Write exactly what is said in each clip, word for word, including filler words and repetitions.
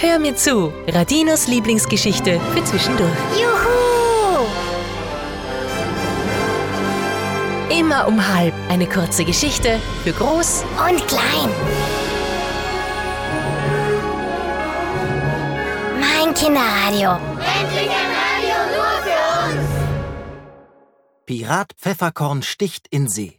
Hör mir zu, Radinos Lieblingsgeschichte für zwischendurch. Juhu! Immer um halb eine kurze Geschichte für groß Und klein. Mein Kinderradio. Endlich ein Radio nur für uns! Pirat Pfefferkorn sticht in See.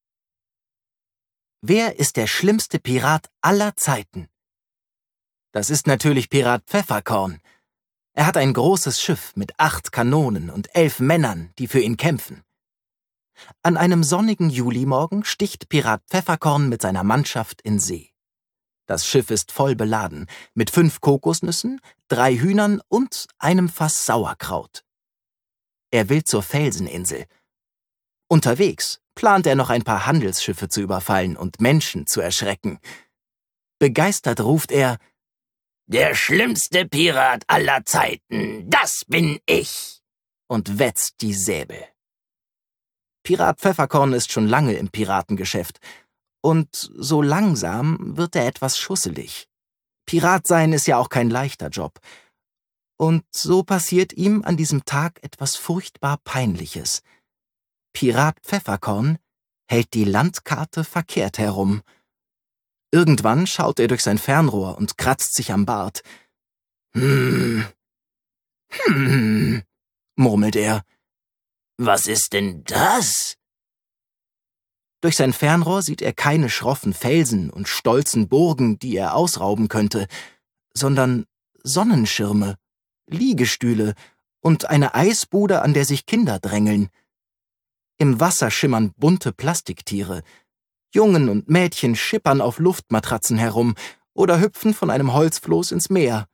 Wer ist der schlimmste Pirat aller Zeiten? Das ist natürlich Pirat Pfefferkorn. Er hat ein großes Schiff mit acht Kanonen und elf Männern, die für ihn kämpfen. An einem sonnigen Julimorgen sticht Pirat Pfefferkorn mit seiner Mannschaft in See. Das Schiff ist voll beladen, mit fünf Kokosnüssen, drei Hühnern und einem Fass Sauerkraut. Er will zur Felseninsel. Unterwegs plant er noch ein paar Handelsschiffe zu überfallen und Menschen zu erschrecken. Begeistert ruft er: »Der schlimmste Pirat aller Zeiten, das bin ich!« und wetzt die Säbel. Pirat Pfefferkorn ist schon lange im Piratengeschäft und so langsam wird er etwas schusselig. Pirat sein ist ja auch kein leichter Job. Und so passiert ihm an diesem Tag etwas furchtbar Peinliches. Pirat Pfefferkorn hält die Landkarte verkehrt herum. Irgendwann schaut er durch sein Fernrohr und kratzt sich am Bart. »Hm, hm«, murmelt er. »Was ist denn das?« Durch sein Fernrohr sieht er keine schroffen Felsen und stolzen Burgen, die er ausrauben könnte, sondern Sonnenschirme, Liegestühle und eine Eisbude, an der sich Kinder drängeln. Im Wasser schimmern bunte Plastiktiere. Jungen und Mädchen schippern auf Luftmatratzen herum oder hüpfen von einem Holzfloß ins Meer.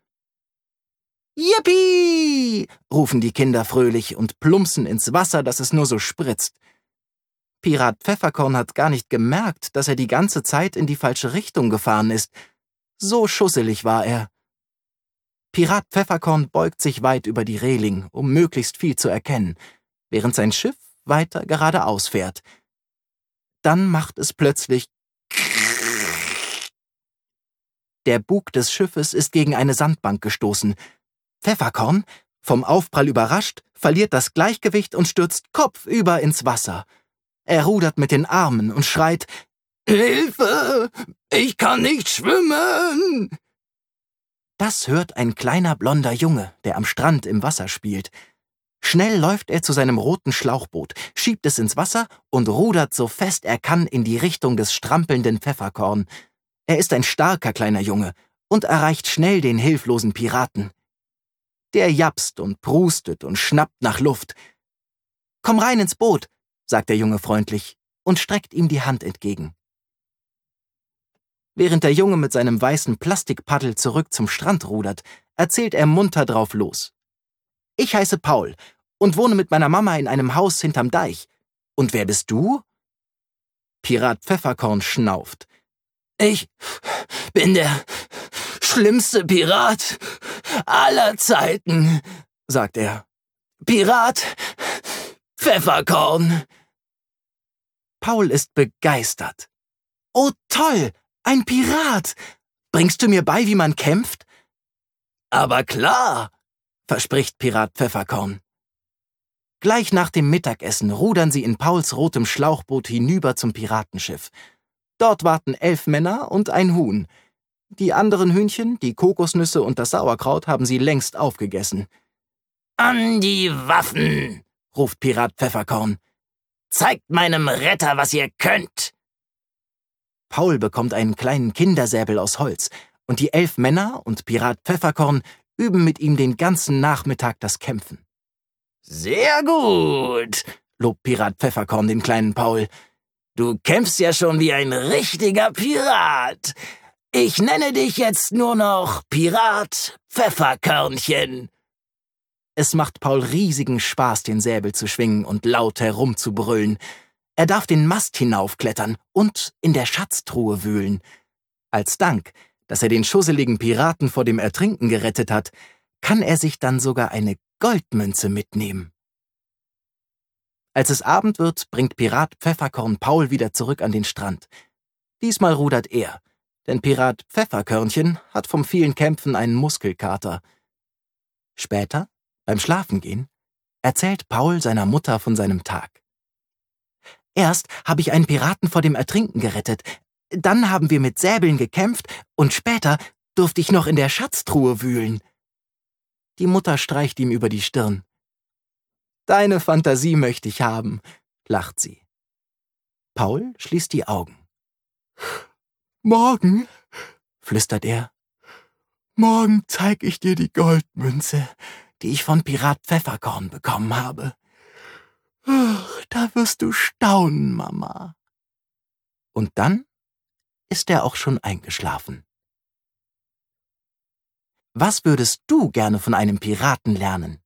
»Yippie!« rufen die Kinder fröhlich und plumpsen ins Wasser, dass es nur so spritzt. Pirat Pfefferkorn hat gar nicht gemerkt, dass er die ganze Zeit in die falsche Richtung gefahren ist. So schusselig war er. Pirat Pfefferkorn beugt sich weit über die Reling, um möglichst viel zu erkennen, während sein Schiff weiter geradeaus fährt. Dann macht es plötzlich Der Bug des Schiffes ist gegen eine Sandbank gestoßen. Pfefferkorn, vom Aufprall überrascht, verliert das Gleichgewicht und stürzt kopfüber ins Wasser. Er rudert mit den Armen und schreit: »Hilfe! Ich kann nicht schwimmen!« Das hört ein kleiner blonder Junge, der am Strand im Wasser spielt. Schnell läuft er zu seinem roten Schlauchboot, schiebt es ins Wasser und rudert so fest er kann in die Richtung des strampelnden Pfefferkorn. Er ist ein starker kleiner Junge und erreicht schnell den hilflosen Piraten. Der japst und prustet und schnappt nach Luft. »Komm rein ins Boot«, sagt der Junge freundlich und streckt ihm die Hand entgegen. Während der Junge mit seinem weißen Plastikpaddel zurück zum Strand rudert, erzählt er munter drauf los. »Ich heiße Paul und wohne mit meiner Mama in einem Haus hinterm Deich. Und wer bist du?« Pirat Pfefferkorn schnauft. »Ich bin der schlimmste Pirat aller Zeiten«, sagt er. »Pirat Pfefferkorn.« Paul ist begeistert. »Oh toll, ein Pirat! Bringst du mir bei, wie man kämpft?« »Aber klar«, verspricht Pirat Pfefferkorn. Gleich nach dem Mittagessen rudern sie in Pauls rotem Schlauchboot hinüber zum Piratenschiff. Dort warten elf Männer und ein Huhn. Die anderen Hühnchen, die Kokosnüsse und das Sauerkraut haben sie längst aufgegessen. »An die Waffen«, ruft Pirat Pfefferkorn. »Zeigt meinem Retter, was ihr könnt!« Paul bekommt einen kleinen Kindersäbel aus Holz und die elf Männer und Pirat Pfefferkorn üben mit ihm den ganzen Nachmittag das Kämpfen. »Sehr gut«, lobt Pirat Pfefferkorn den kleinen Paul. »Du kämpfst ja schon wie ein richtiger Pirat. Ich nenne dich jetzt nur noch Pirat Pfefferkörnchen.« Es macht Paul riesigen Spaß, den Säbel zu schwingen und laut herumzubrüllen. Er darf den Mast hinaufklettern und in der Schatztruhe wühlen. Als Dank, dass er den schusseligen Piraten vor dem Ertrinken gerettet hat, kann er sich dann sogar eine Goldmünze mitnehmen. Als es Abend wird, bringt Pirat Pfefferkorn Paul wieder zurück an den Strand. Diesmal rudert er. denn Pirat Pfefferkörnchen hat vom vielen Kämpfen einen Muskelkater. Später, beim Schlafengehen, erzählt Paul seiner Mutter von seinem Tag. Erst habe ich einen Piraten vor dem Ertrinken gerettet, dann haben wir mit Säbeln gekämpft und später durfte ich noch in der Schatztruhe wühlen. Die Mutter streicht ihm über die Stirn. »Deine Fantasie möchte ich haben«, lacht sie. Paul schließt die Augen. »Morgen«, flüstert er, »morgen zeig ich dir die Goldmünze, die ich von Pirat Pfefferkorn bekommen habe. Da wirst du staunen, Mama.« Und dann ist er auch schon eingeschlafen. Was würdest du gerne von einem Piraten lernen?